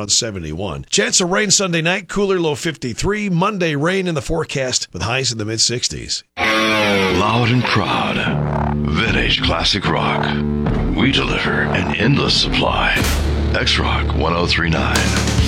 around 71. Chance of rain Sunday night, cooler, low 53. Monday, rain in the forecast with highs in the mid-60s. Loud and proud. Vintage classic rock. We deliver an endless supply. X-Rock 1039.